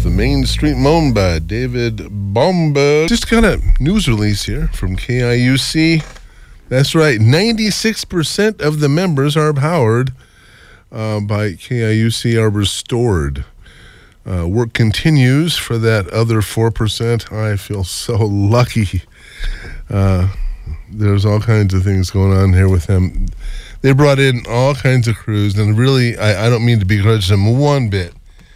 the Main Street Moan by David Bomba. Just got a news release here from KIUC. That's right, 96% of the members are powered by KIUC are restored. Work continues for that other 4%. I feel so lucky. There's all kinds of things going on here with them. They brought in all kinds of crews, and really, I don't mean to begrudge them one bit.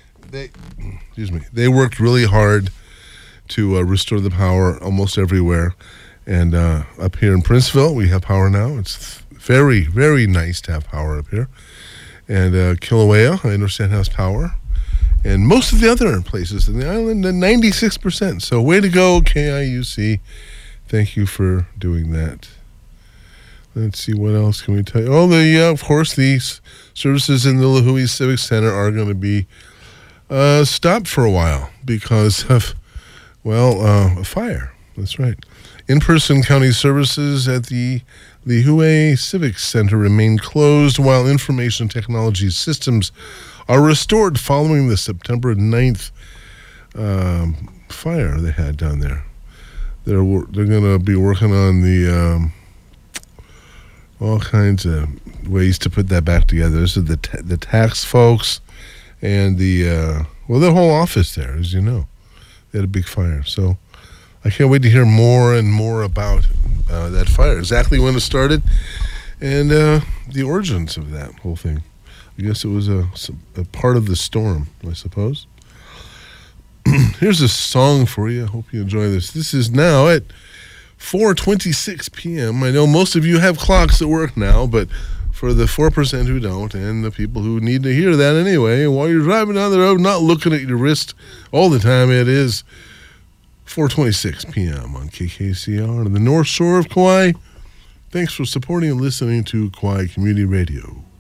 They worked really hard to restore the power almost everywhere. And up here in Princeville, we have power now. It's very, very nice to have power up here. And Kilauea, I understand, has power. And most of the other places in the island, 96%. So way to go, KIUC. Thank you for doing that. Let's see, what else can we tell you? Oh, of course, the services in the Lihue Civic Center are going to be stopped for a while because of, a fire. That's right. In-person county services at the Lihue Civic Center remain closed while information technology systems are restored following the September 9th fire they had down there. They're going to be working on the all kinds of ways to put that back together. This is the tax folks and the whole office there, as you know. They had a big fire. So I can't wait to hear more and more about that fire, exactly when it started, and the origins of that whole thing. I guess it was a part of the storm, I suppose. Here's a song for you. I hope you enjoy this. This is now at 4:26 p.m. I know most of you have clocks at work now, but for the 4% who don't, and the people who need to hear that anyway, while you're driving down the road, not looking at your wrist all the time, it is 4:26 p.m. on KKCR on the North Shore of Kauai. Thanks for supporting and listening to Kauai Community Radio.